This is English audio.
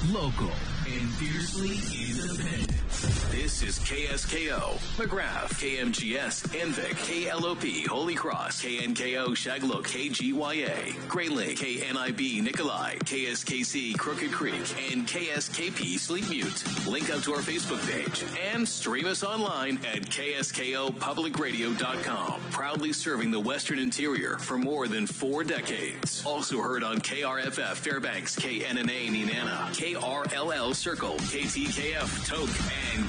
local, and fiercely independent. This is KSKO, McGrath, KMGS, Envic, KLOP, Holy Cross, KNKO, Shaglook, KGYA, Great Lake, KNIB, Nikolai, KSKC, Crooked Creek, and KSKP, Sleep Mute. Link up to our Facebook page and stream us online at KSKOPublicRadio.com. Proudly serving the Western Interior for more than 4 decades. Also heard on KRFF Fairbanks, KNNA Nenana, KRLL Circle, KTKF Toke, and